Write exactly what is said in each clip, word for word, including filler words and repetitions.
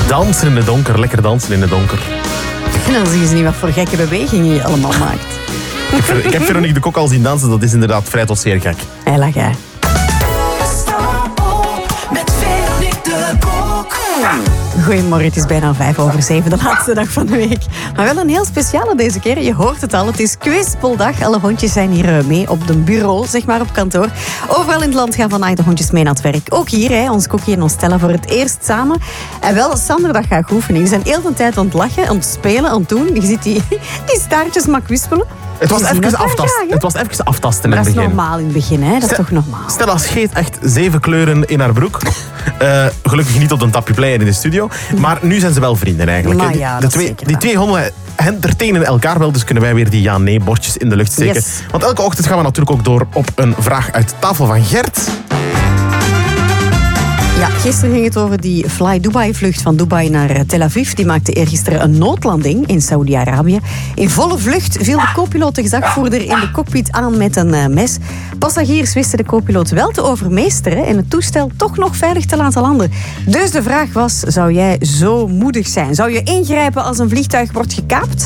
Dansen in het donker, lekker dansen in het donker. En dan zien ze niet wat voor gekke bewegingen je allemaal maakt. Ik, ver, ik heb Veronique de Kok al zien dansen, dat is inderdaad vrij tot zeer gek. Hij lag hij. Goedemorgen, het is bijna vijf over zeven, de laatste dag van de week. Maar wel een heel speciale deze keer. Je hoort het al, het is quizpoldag. Alle hondjes zijn hier mee op de bureau, zeg maar op kantoor. Overal in het land gaan vandaag de hondjes mee naar het werk. Ook hier, hè, ons Cookie en ons Stella voor het eerst samen. En wel, Sander, dat gaat oefenen. Die zijn heel de tijd aan het lachen, aan het spelen, aan het doen. Je ziet die, die staartjes maar kwispelen. Het was, even aftast, het was even aftasten in het begin. Dat is normaal in het begin, hè? Dat is Stel, toch normaal. Stella scheet echt zeven kleuren in haar broek. Uh, gelukkig niet op een tapje pleien in de studio. Maar nu zijn ze wel vrienden eigenlijk. Maar ja, de twee, die twee honden entertainen elkaar wel, dus kunnen wij weer die ja-nee-bordjes in de lucht steken. Yes. Want elke ochtend gaan we natuurlijk ook door op een vraag uit de tafel van Gert. Ja, gisteren ging het over die Fly Dubai-vlucht van Dubai naar Tel Aviv. Die maakte eergisteren een noodlanding in Saudi-Arabië. In volle vlucht viel de co-piloot de gezagvoerder in de cockpit aan met een uh, mes. Passagiers wisten de co-piloot wel te overmeesteren en het toestel toch nog veilig te laten landen. Dus de vraag was, zou jij zo moedig zijn? Zou je ingrijpen als een vliegtuig wordt gekaapt?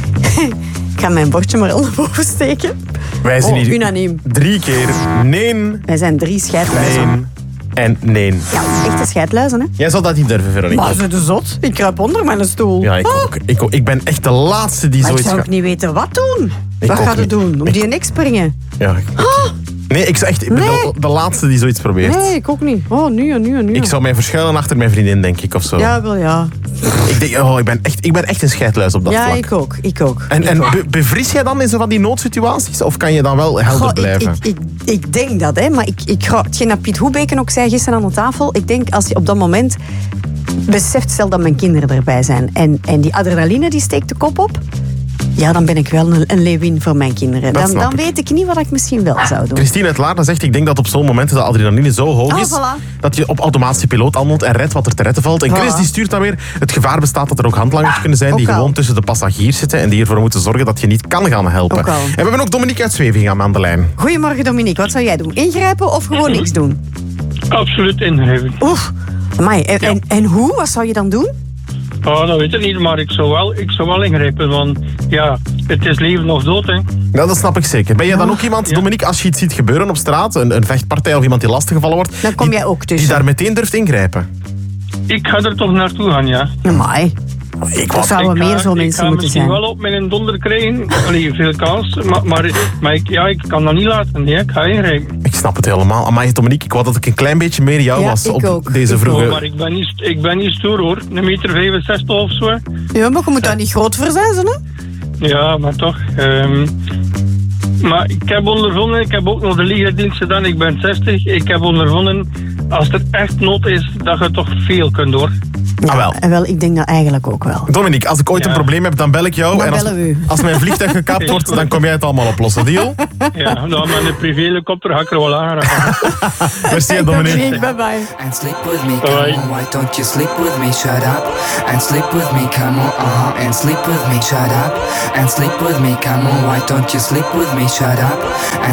Ik ga mijn bordje maar al naar boven steken. Wij zijn oh, hier unaniem. Drie keer nee. Wij zijn drie scheidluizen. Nee. En nee. Ja, echte scheidluizen, hè? Jij zou dat niet durven, Veronique. Maar ze de zot. Ik kruip onder mijn stoel. Ja, ik oh. ook. Ik, ook. ik ben echt de laatste die maar zoiets ik zou gaat... ook niet weten wat doen. Ik wat gaat niet. het doen? Om ik... die nek springen? Ja, ik... oh. Nee, ik, zou echt, ik ben nee. de, de laatste die zoiets probeert. Nee, ik ook niet. Oh, nu en nu en nu. Ik zou mij verschuilen achter mijn vriendin, denk ik, of zo. Ja, wel ja. Ik, denk, oh, ik, ben, echt, ik ben echt een scheidluis op dat ja, vlak. Ja, ik ook. Ik ook. En, ik en ook. Be, bevries jij dan in zo van die noodsituaties? Of kan je dan wel helder Goh, blijven? Ik, ik, ik, ik denk dat, hè. Maar ik, ik, hetgeen dat Piet Hoebeken ook zei gisteren aan de tafel. Ik denk, als je op dat moment beseft, stel dat mijn kinderen erbij zijn. En, en die adrenaline, die steekt de kop op. Ja, dan ben ik wel een, een leeuwin voor mijn kinderen. Dan, dan weet ik niet wat ik misschien wel zou doen. Christine uit Laarne zegt, ik denk dat op zo'n momenten de adrenaline zo hoog is, oh, voilà. dat je op automatische piloot handelt en redt wat er te redden valt. En Voilà. Chris die stuurt dan weer, het gevaar bestaat dat er ook handlangers kunnen zijn die al. gewoon tussen de passagiers zitten en die ervoor moeten zorgen dat je niet kan gaan helpen. En we hebben ook Dominique uit Zwevingen aan de lijn. Goedemorgen Dominique, wat zou jij doen? Ingrijpen of gewoon niks doen? Absoluut ingrijpen. Oef, amai, en, ja. en, en hoe? Wat zou je dan doen? Oh, dat weet ik niet, maar ik zou wel, ik zou wel ingrijpen, want ja, het is leven of dood, hè. Ja, dat snap ik zeker. Ben jij dan ook iemand, ja. Dominique, als je iets ziet gebeuren op straat, een, een vechtpartij of iemand die lastiggevallen wordt, dan kom die, jij ook tussen. Die daar meteen durft ingrijpen? Ik ga er toch naartoe gaan, ja. Amai. Ik er zouden meer zo'n mensen moeten zijn. Ik ga misschien wel op mijn donder krijgen. Allee, veel kans. Maar, maar, maar ik, ja, ik kan dat niet laten. Nee, ik ga ingrijpen. Ik snap het helemaal. Amai, Dominique, ik wou dat ik een klein beetje meer jou ja, was op ook. deze vroege... Oh, maar ik ben, niet, ik ben niet stoer, hoor. Een meter vijfenzestig of zo. Ja, maar je moet daar niet groot voor zijn, hè? Ja, maar toch. Um, maar ik heb ondervonden, ik heb ook nog de legerdienst gedaan. Ik ben zestig. Ik heb ondervonden, als er echt nood is, dat je toch veel kunt, hoor. Ja, ah, wel. En wel, ik denk dat eigenlijk ook wel. Dominique, als ik ooit ja. een probleem heb, dan bel ik jou. Dan en als, bellen we u. Als mijn vliegtuig gekaapt wordt, dan kom jij het allemaal oplossen. Deal? Ja, nou, met een privéhelikopter ga ik er wel aan. Merci, Dominique. Bye bye. And sleep with me, come on, why don't you sleep with me, shut up. And sleep with me, come on, uh-huh. And sleep with me, shut up. And sleep with me, come on, why don't you sleep with me, shut up. And